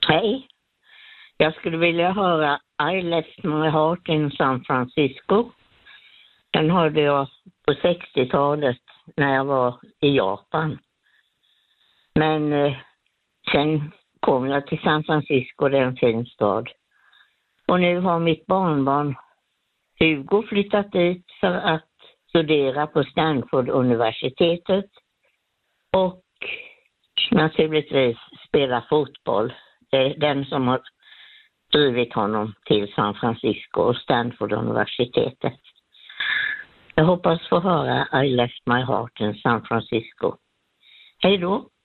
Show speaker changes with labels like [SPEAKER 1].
[SPEAKER 1] Hej. Jag skulle vilja höra I Left My Heart in San Francisco. Den hörde jag på 60-talet när jag var i Japan. Men sen kom jag till San Francisco, det är en fin stad. Och nu har mitt barnbarn Hugo flyttat dit för att studera på Stanford-universitetet. Och naturligtvis spela fotboll. Det är den som har drivit honom till San Francisco och Stanford-universitetet. Jag hoppas få höra I Left My Heart in San Francisco. Hej då!